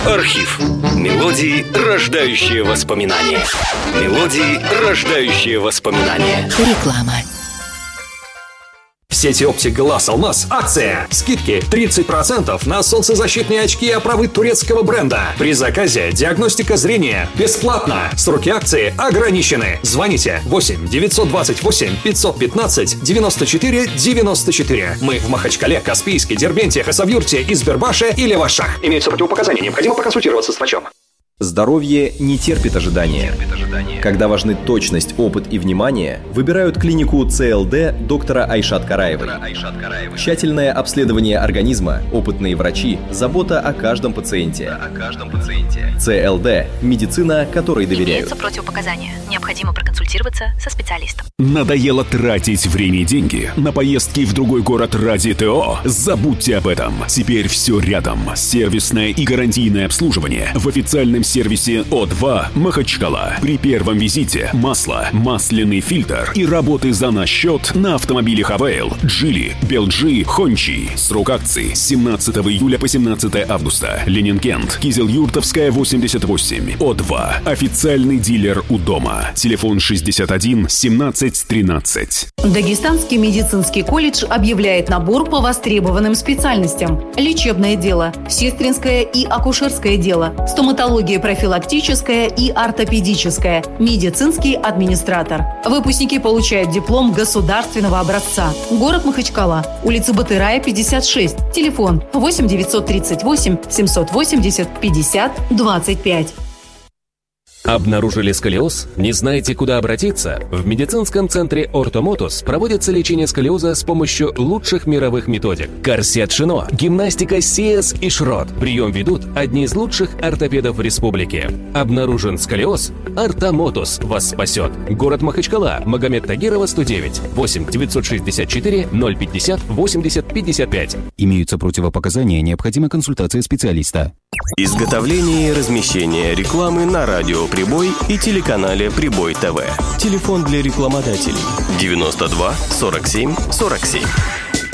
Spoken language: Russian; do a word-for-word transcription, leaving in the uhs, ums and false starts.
Архив. Мелодии, рождающие воспоминания. Мелодии, рождающие воспоминания. Реклама. В сети оптик Глаз Алмаз акция. Скидки тридцать процентов на солнцезащитные очки и оправы турецкого бренда. При заказе диагностика зрения бесплатно. Сроки акции ограничены. Звоните восемь девятьсот двадцать восемь пятьсот пятнадцать девяносто четыре девяносто четыре. Мы в Махачкале, Каспийске, Дербенте, Хасавюрте, Избербаше и Левашах. Имеются противопоказания. Необходимо проконсультироваться с врачом. Здоровье не терпит ожидания. Когда важны точность, опыт и внимание, выбирают клинику ЦЛД доктора Айшат Караевой. Тщательное обследование организма, опытные врачи, забота о каждом пациенте. ЦЛД – медицина, которой доверяют. Имеются противопоказания. Необходимо проконсультироваться со специалистом. Надоело тратить время и деньги на поездки в другой город ради ТО? Забудьте об этом. Теперь все рядом. Сервисное и гарантийное обслуживание в официальном сервисе О два Махачкала. При первом визите масло, масляный фильтр и работы за наш счет на автомобилях Авейл, Джили, Белджи, Хончи. Срок акции с семнадцатого июля по семнадцатое августа. Ленин-Кент, Кизел-Юртовская, восемьдесят восемь. О два. Официальный дилер у дома. Телефон шестьдесят один семнадцать тринадцать. Дагестанский медицинский колледж объявляет набор по востребованным специальностям. Лечебное дело, сестринское и акушерское дело, стоматология профилактическая и ортопедическая, медицинский администратор. Выпускники получают диплом государственного образца. Город Махачкала, улица Батырая, пятьдесят шесть. Телефон восемь девятьсот тридцать восемь семьсот восемьдесят пятьдесят двадцать пять. Обнаружили сколиоз? Не знаете, куда обратиться? В медицинском центре Ортомотус проводится лечение сколиоза с помощью лучших мировых методик. Корсет Шино, гимнастика Сиэс и Шрот. Прием ведут одни из лучших ортопедов в республике. Обнаружен сколиоз? Ортомотус вас спасет. Город Махачкала, Магомед Тагирова, сто девять. восемь девятьсот шестьдесят четыре ноль пятьдесят восемьдесят пятьдесят пять. Имеются противопоказания, необходима консультация специалиста. Изготовление и размещение рекламы на радио «Прибой» и телеканале «Прибой ТВ». Телефон для рекламодателей девяносто два сорок семь сорок семь.